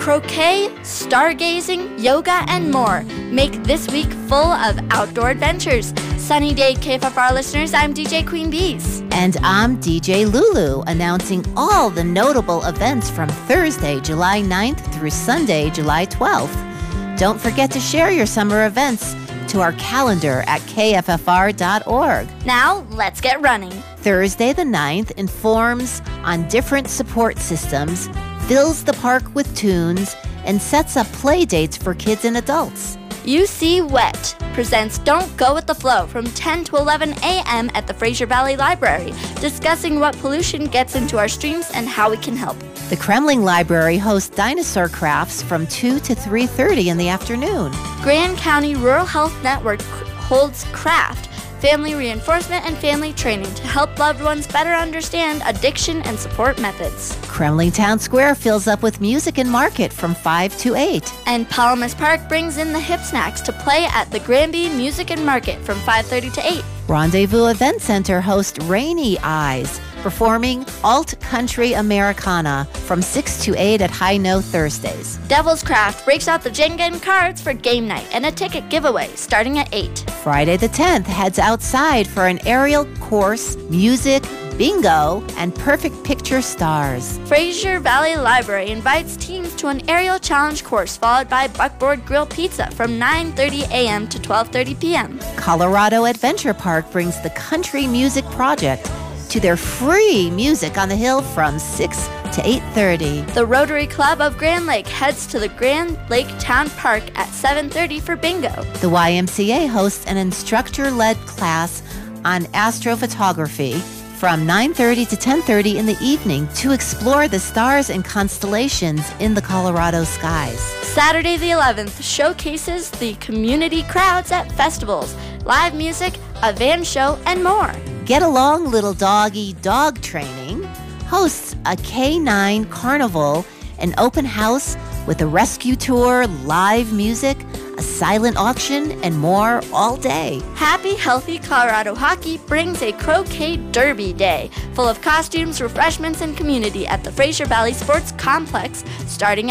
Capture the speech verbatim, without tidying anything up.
croquet, stargazing, yoga, and more make this week full of outdoor adventures. Sunny day K F F R listeners, I'm D J Queen Bees. And I'm D J Lulu, announcing all the notable events from Thursday, July ninth through Sunday, July twelfth. Don't forget to share your summer events to our calendar at K F F R dot org. Now, let's get running. Thursday the ninth informs on different support systems, fills the park with tunes, and sets up play dates for kids and adults. U C Wet presents Don't Go With The Flow from ten to eleven a.m. at the Fraser Valley Library, discussing what pollution gets into our streams and how we can help. The Kremling Library hosts dinosaur crafts from two to three thirty in the afternoon. Grand County Rural Health Network holds craft, family reinforcement, and family training to help loved ones better understand addiction and support methods. Kremling Town Square fills up with music and market from five to eight. And Palamas Park brings in the hip snacks to play at the Granby Music and Market from five thirty to eight. Rendezvous Event Center hosts Rainy Eyes, performing alt country Americana from six to eight at High Note Thursdays. Devil's Craft breaks out the Jenga and cards for game night and a ticket giveaway starting at eight. Friday the tenth heads outside for an aerial course, music, bingo, and perfect picture stars. Fraser Valley Library invites teams to an aerial challenge course followed by Buckboard Grill Pizza from nine thirty a.m. to twelve thirty p.m. Colorado Adventure Park brings the Country Music Project to their free music on the hill from six to eight thirty. The Rotary Club of Grand Lake heads to the Grand Lake Town Park at seven thirty for bingo. The Y M C A hosts an instructor-led class on astrophotography from nine thirty to ten thirty in the evening to explore the stars and constellations in the Colorado skies. Saturday the eleventh showcases the community crowds at festivals, live music, a van show, and more. Get Along Little Doggy Dog Training hosts a K nine carnival, an open house with a rescue tour, live music, a silent auction, and more all day. Happy Healthy Colorado Hockey brings a Croquet Derby Day full of costumes, refreshments, and community at the Fraser Valley Sports Complex starting